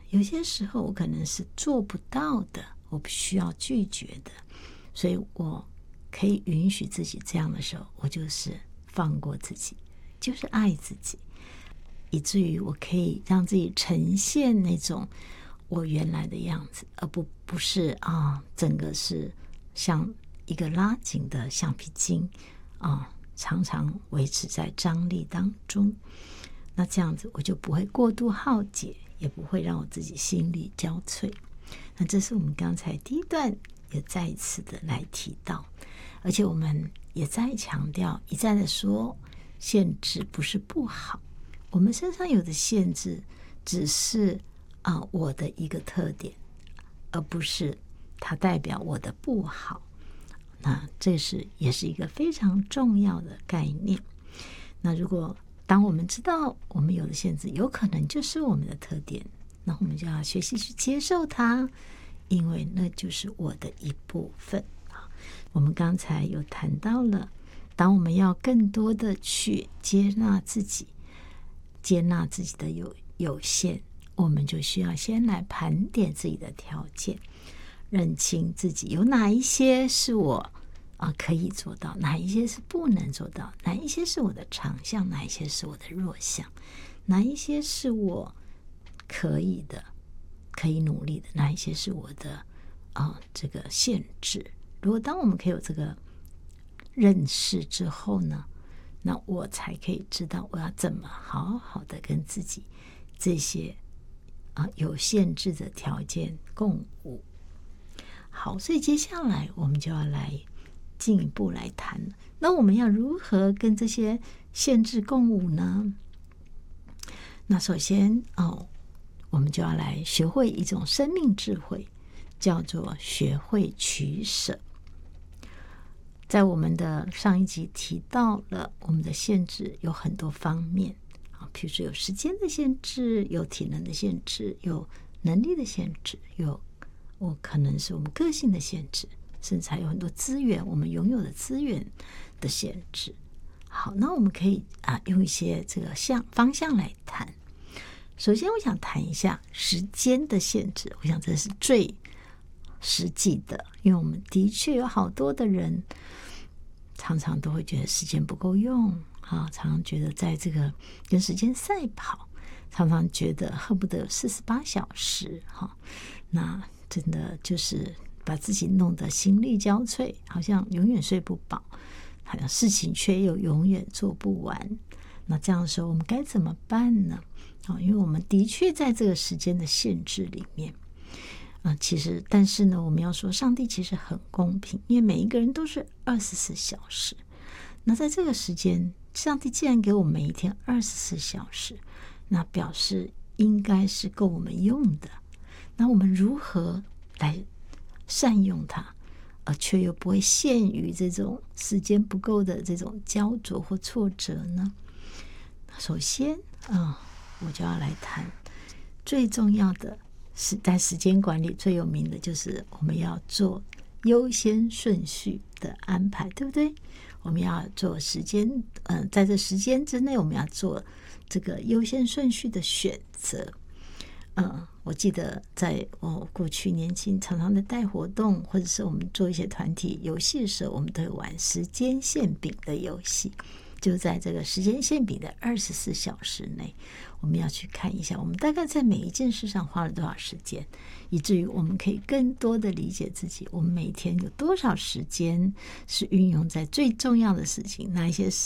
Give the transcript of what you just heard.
有些时候我可能是做不到的，我必须要拒绝的，所以我可以允许自己这样的时候，我就是放过自己，就是爱自己，以至于我可以让自己呈现那种我原来的样子，而不是整个是像一个拉紧的橡皮筋常常维持在张力当中。那这样子我就不会过度耗竭，也不会让我自己心力交瘁。那这是我们刚才第一段也再一次的来提到，而且我们也再强调，一再的说，限制不是不好，我们身上有的限制只是我的一个特点，而不是它代表我的不好。那这也是一个非常重要的概念。那如果当我们知道我们有的限制有可能就是我们的特点，那我们就要学习去接受它，因为那就是我的一部分。我们刚才有谈到了，当我们要更多的去接纳自己，接纳自己的有限，我们就需要先来盘点自己的条件，认清自己有哪一些是我可以做到，哪一些是不能做到，哪一些是我的长项，哪一些是我的弱项，哪一些是我可以的，可以努力的，哪一些是我的这个限制。如果当我们可以有这个认识之后呢，那我才可以知道我要怎么好好的跟自己这些有限制的条件共舞。好，所以接下来我们就要来进一步来谈，那我们要如何跟这些限制共舞呢？那首先我们就要来学会一种生命智慧，叫做学会取舍。在我们的上一集提到了，我们的限制有很多方面比如说有时间的限制，有体能的限制，有能力的限制，有可能是我们个性的限制，甚至还有很多资源，我们拥有的资源的限制。好，那我们可以用一些这个方向来谈。首先我想谈一下时间的限制，我想这是最实际的，因为我们的确有好多的人常常都会觉得时间不够用常常觉得在这个跟时间赛跑，常常觉得恨不得有48小时那真的就是把自己弄得心力交瘁，好像永远睡不饱，好像事情却又永远做不完。那这样的时候我们该怎么办呢？因为我们的确在这个时间的限制里面其实但是呢，我们要说上帝其实很公平，因为每一个人都是24小时。那在这个时间，上帝既然给我们每一天24小时，那表示应该是够我们用的。那我们如何来善用它，却又不会陷于这种时间不够的这种焦灼或挫折呢？首先我就要来谈最重要的是，在时间管理最有名的就是我们要做优先顺序的安排，对不对？我们要做时间在这时间之内，我们要做这个优先顺序的选择。我记得在我过去年轻常常的带活动，或者是我们做一些团体游戏的时候，我们都会玩时间馅饼的游戏。就在这个时间馅饼的24小时内，我们要去看一下我们大概在每一件事上花了多少时间，以至于我们可以更多的理解自己，我们每天有多少时间是运用在最重要的事情，哪一些